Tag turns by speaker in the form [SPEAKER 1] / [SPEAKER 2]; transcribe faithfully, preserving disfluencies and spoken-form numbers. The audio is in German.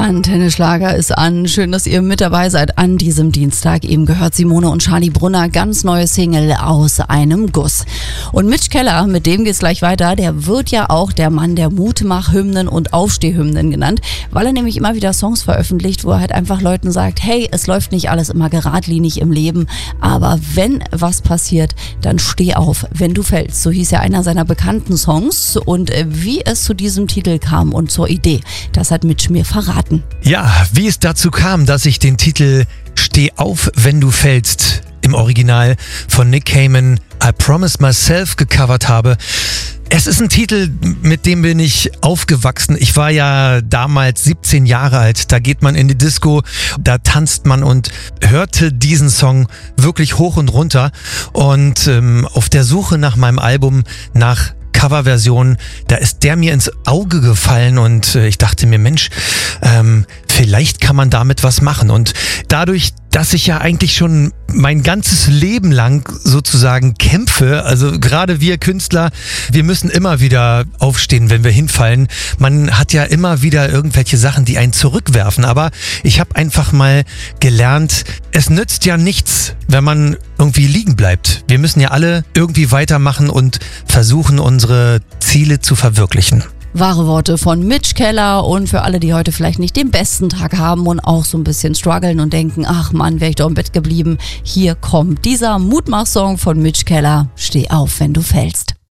[SPEAKER 1] Antenne Schlager ist an. Schön, dass ihr mit dabei seid an diesem Dienstag. Eben gehört Simone und Charlie Brunner, ganz neue Single aus einem Guss. Und Mitch Keller, mit dem geht's gleich weiter, der wird ja auch der Mann der Mutmach-Hymnen und Aufstehhymnen genannt, weil er nämlich immer wieder Songs veröffentlicht, wo er halt einfach Leuten sagt, hey, es läuft nicht alles immer geradlinig im Leben, aber wenn was passiert, dann steh auf, wenn du fällst. So hieß ja einer seiner bekannten Songs. Und wie es zu diesem Titel kam und zur Idee, das hat Mitch mir verraten.
[SPEAKER 2] Ja, wie es dazu kam, dass ich den Titel Steh auf, wenn du fällst im Original von Nick Cayman I Promise Myself gecovert habe. Es ist ein Titel, mit dem bin ich aufgewachsen. Ich war ja damals siebzehn Jahre alt. Da geht man in die Disco, da tanzt man und hörte diesen Song wirklich hoch und runter. Und ähm, auf der Suche nach meinem Album, nach Coverversion, da ist der mir ins Auge gefallen und äh, ich dachte mir, Mensch, ähm, vielleicht kann man damit was machen. Und dadurch, dass ich ja eigentlich schon mein ganzes Leben lang sozusagen kämpfe, also gerade wir Künstler, wir müssen immer wieder aufstehen, wenn wir hinfallen. Man hat ja immer wieder irgendwelche Sachen, die einen zurückwerfen, aber ich habe einfach mal gelernt, es nützt ja nichts, wenn man irgendwie liegen bleibt. Wir müssen ja alle irgendwie weitermachen und versuchen, unsere Ziele zu verwirklichen.
[SPEAKER 1] Wahre Worte von Mitch Keller, und für alle, die heute vielleicht nicht den besten Tag haben und auch so ein bisschen strugglen und denken, ach Mann, wäre ich doch im Bett geblieben. Hier kommt dieser Mutmach-Song von Mitch Keller. Steh auf, wenn du fällst.